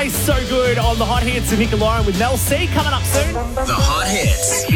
Friday, so good on the Hot Hits of Nick and Lauren with Mel C coming up soon. The Hot Hits.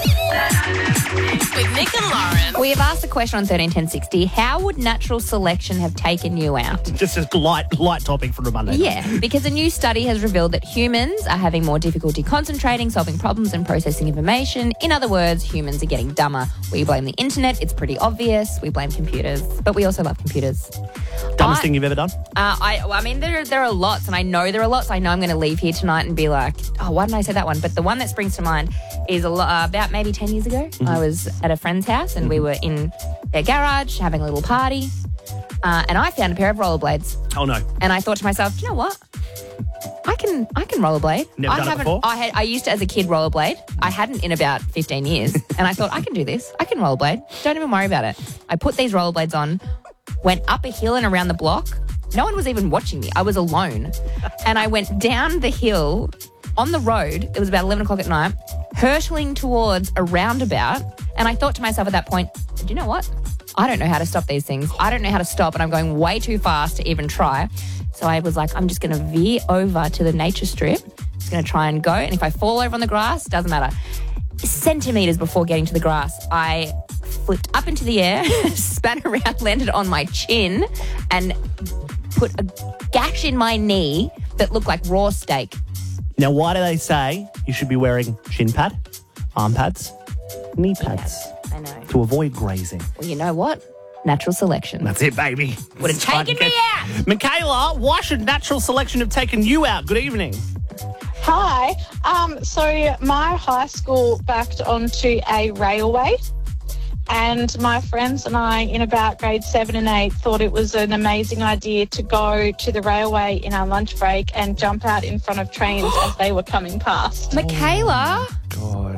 With Nick and Lauren. We have asked a question on 131060. How would natural selection have taken you out? Just a light topic for a Monday. Yeah, because a new study has revealed that humans are having more difficulty concentrating, solving problems and processing information. In other words, humans are getting dumber. We blame the internet. It's pretty obvious. We blame computers. But we also love computers. Dumbest thing you've ever done? I mean, there are lots, and I know there are lots. I know I'm going to leave here tonight and be like, oh, why didn't I say that one? But the one that springs to mind is about maybe 10 years ago. Mm-hmm. I was at a friend's house, and we were in their garage having a little party, and I found a pair of rollerblades. Oh, no. And I thought to myself, you know what? I can rollerblade. Never done it before? I used to, as a kid, rollerblade. I hadn't in about 15 years. And I thought, I can do this. I can rollerblade. Don't even worry about it. I put these rollerblades on, went up a hill and around the block. No one was even watching me. I was alone. And I went down the hill on the road. It was about 11 o'clock at night, hurtling towards a roundabout. And I thought to myself at that point, do you know what? I don't know how to stop these things. I don't know how to stop, and I'm going way too fast to even try. So I was like, I'm just going to veer over to the nature strip. Just going to try and go. And if I fall over on the grass, doesn't matter. Centimetres before getting to the grass, I flipped up into the air, span around, landed on my chin, and put a gash in my knee that looked like raw steak. Now, why do they say you should be wearing shin pad, arm pads, knee pads? I know. To avoid grazing. Well, you know what? Natural selection. That's it, baby. Would have taken me out. Michaela, why should natural selection have taken you out? Good evening. Hi. So my high school backed onto a railway, and my friends and I, in about grade 7 and 8, thought it was an amazing idea to go to the railway in our lunch break and jump out in front of trains as they were coming past. Michaela. God.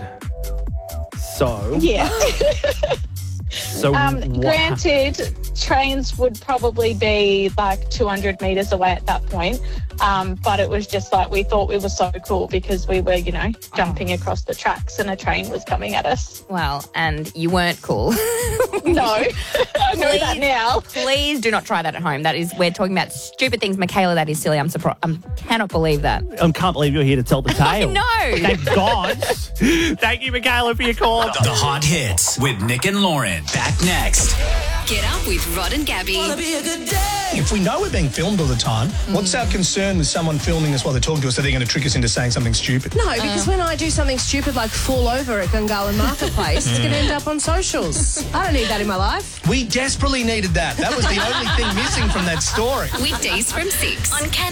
So? Yeah. So Granted, trains would probably be like 200 metres away at that point. But it was just like we thought we were so cool because we were, jumping across the tracks and a train was coming at us. Well, and you weren't cool. No, I know that now. Please do not try that at home. We're talking about stupid things. Michaela, that is silly. I cannot believe that. I can't believe you're here to tell the tale. No. Thank God. Thank you, Michaela, for your call. The Hot Hits with Nick and Lauren. Back next. Get up with Rod and Gabby. If we know we're being filmed all the time, what's our concern with someone filming us while they're talking to us that they're going to trick us into saying something stupid? No, because when I do something stupid like fall over at Gungahlin Marketplace, it's going to end up on socials. I don't need that in my life. We desperately needed that. That was the only thing missing from that story. Weekdays from 6 on